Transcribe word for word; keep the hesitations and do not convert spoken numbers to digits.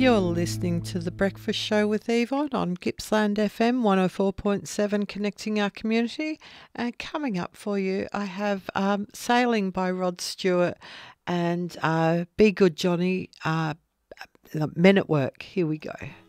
You're listening to The Breakfast Show with Yvonne on Gippsland F M one oh four point seven, connecting our community. And coming up for you, I have um, Sailing by Rod Stewart and uh, Be Good Johnny, uh, Men at Work. Here we go.